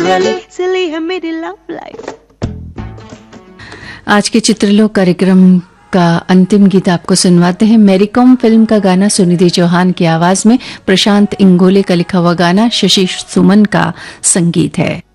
Really सिली है मेरी love life. आज के चित्रलोक कार्यक्रम का अंतिम गीत आपको सुनवाते हैं। मैरीकॉम फिल्म का गाना सुनिधि चौहान की आवाज में, प्रशांत इंगोले का लिखा हुआ गाना, शशि सुमन का संगीत है।